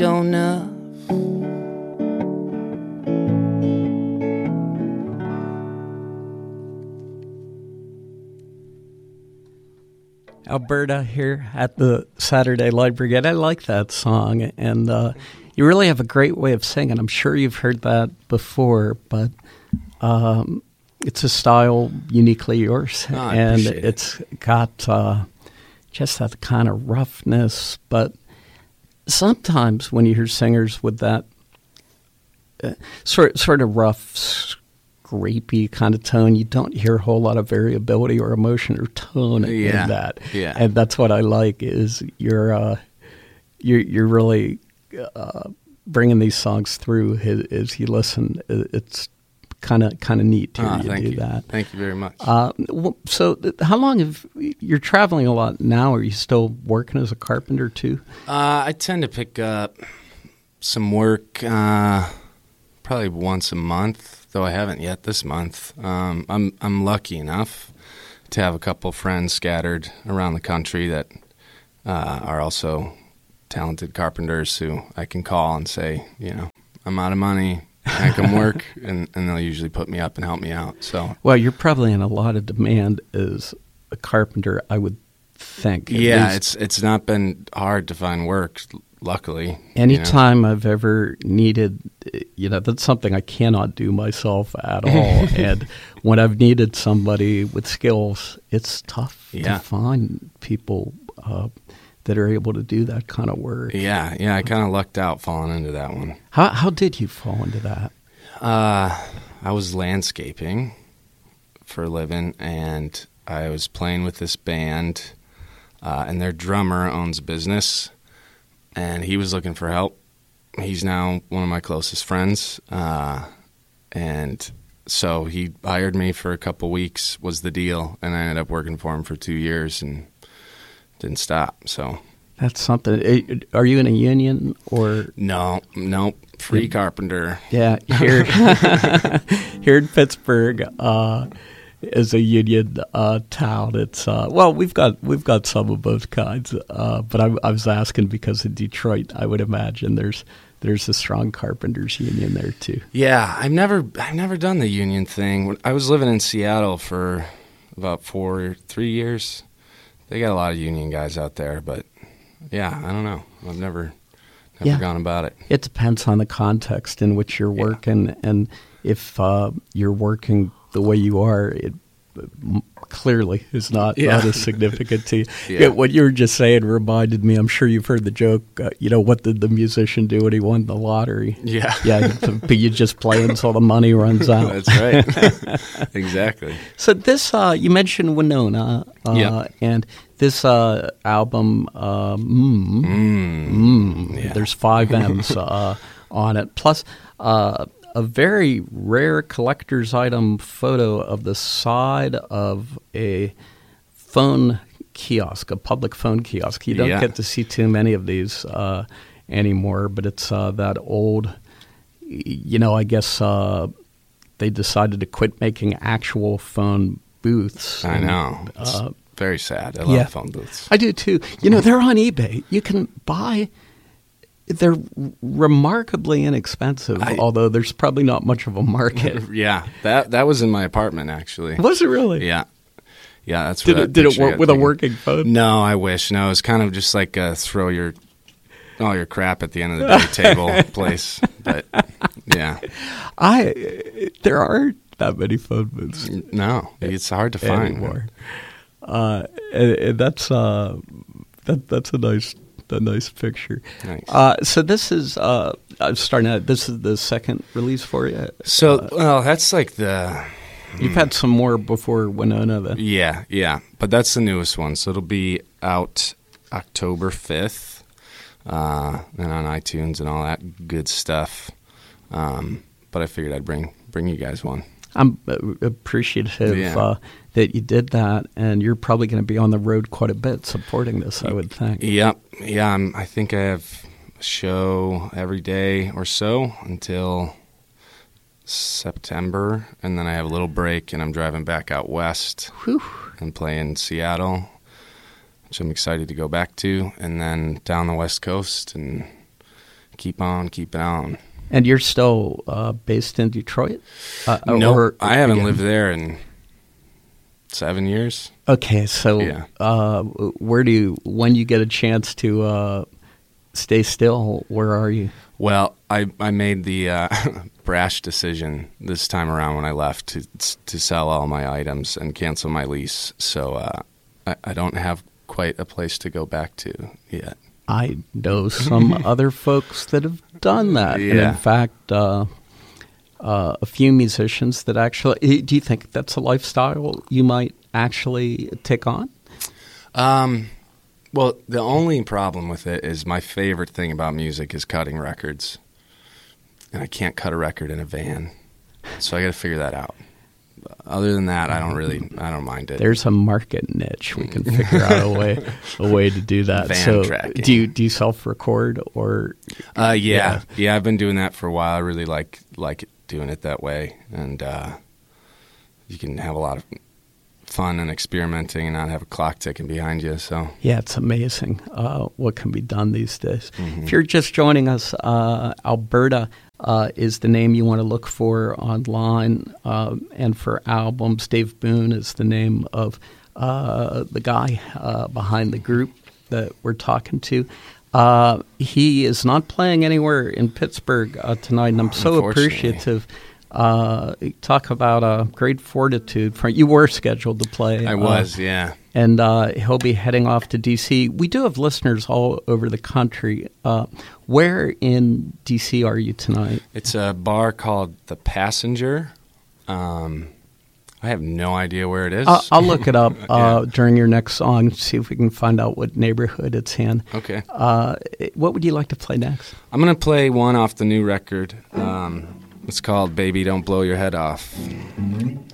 enough. Alberta here at the Saturday Light Brigade. I like that song, and you really have a great way of singing. I'm sure you've heard that before, but it's a style uniquely yours, and it's got just that kind of roughness. But sometimes when you hear singers with that sort of rough, scrapey kind of tone, you don't hear a whole lot of variability or emotion or tone in that. Yeah. And that's what I like is you're really bringing these songs through as you listen. It's kind of neat to hear you do that. Thank you very much. So how long you're traveling a lot now? Are you still working as a carpenter too? I tend to pick up some work probably once a month. Though I haven't yet this month. I'm lucky enough to have a couple friends scattered around the country that are also talented carpenters who I can call and say, I'm out of money, I can work, and they'll usually put me up and help me out. So, well, you're probably in a lot of demand as a carpenter, I would think. Yeah, it's not been hard to find work. Luckily. Anytime I've ever needed, that's something I cannot do myself at all. And when I've needed somebody with skills, it's tough to find people that are able to do that kind of work. Yeah, I kind of lucked out falling into that one. How did you fall into that? I was landscaping for a living, and I was playing with this band, and their drummer owns a business. And he was looking for help. He's now one of my closest friends. And so he hired me for a couple weeks was the deal. And I ended up working for him for 2 years and didn't stop. So that's something. Are you in a union or? No, free carpenter. Yeah, here in Pittsburgh, is a union town. It's we've got some of both kinds, but I was asking because in Detroit, I would imagine there's a strong carpenters union there too. Yeah, I've never done the union thing. I was living in Seattle for about 3 years. They got a lot of union guys out there, but yeah, I don't know. I've never gone about it. It depends on the context in which you're working, and if you're working the way you are, it clearly is not as significant to you. What you were just saying reminded me, I'm sure you've heard the joke, what did the musician do when he won the lottery? Yeah. But you just play until the money runs out. That's right. Exactly. So this, you mentioned Winona, and this album, there's 5 M's on it, plus a very rare collector's item photo of the side of a phone kiosk, a public phone kiosk. You don't get to see too many of these anymore, but it's that old, I guess they decided to quit making actual phone booths. I know. It's very sad. I love phone booths. I do too. They're on eBay. You can buy... They're remarkably inexpensive, although there's probably not much of a market. Yeah, that was in my apartment, actually. Was it really? Yeah, that's what did it work with a working phone? No, I wish. No, it was kind of just like throw all your crap at the end of the day table place. But yeah, there aren't that many phone booths. No, it's hard to find anymore. And that's a nice picture. Nice. So this is starting out. This is the second release for you. So that's like the. You've had some more before Winona, then. Yeah, but that's the newest one. So it'll be out October 5th, and on iTunes and all that good stuff. But I figured I'd bring you guys one. I'm appreciative that you did that, and you're probably going to be on the road quite a bit supporting this, I would think. Yep. Yeah, I think I have a show every day or so until September, and then I have a little break, and I'm driving back out west and playing Seattle, which I'm excited to go back to, and then down the West Coast and keep on keeping on. And you're still based in Detroit? No, I haven't lived there in 7 years. Okay, so when you get a chance to stay still, where are you? Well, I made the brash decision this time around when I left to sell all my items and cancel my lease. So I don't have quite a place to go back to yet. I know some other folks that have done that. Yeah. And in fact, a few musicians that actually... Do you think that's a lifestyle you might actually take on? Well, the only problem with it is my favorite thing about music is cutting records. And I can't cut a record in a van. So I got to figure that out. Other than that, I don't mind it. There's a market niche. We can figure out a way to do that. Van tracking. Do you self-record or? Yeah. I've been doing that for a while. I really like doing it that way, and you can have a lot of fun and experimenting, and not have a clock ticking behind you. So yeah, it's amazing what can be done these days. Mm-hmm. If you're just joining us, Alberta is the name you want to look for online, and for albums, Dave Boone is the name of the guy behind the group that we're talking to. He is not playing anywhere in Pittsburgh tonight, and I'm so appreciative. Talk about great fortitude. You were scheduled to play. I was, yeah. And he'll be heading off to D.C. We do have listeners all over the country. Where in D.C. are you tonight? It's a bar called The Passenger. I have no idea where it is. I'll look it up during your next song, see if we can find out what neighborhood it's in. Okay. What would you like to play next? I'm going to play one off the new record. It's called Baby Don't Blow Your Head Off. Mm-hmm.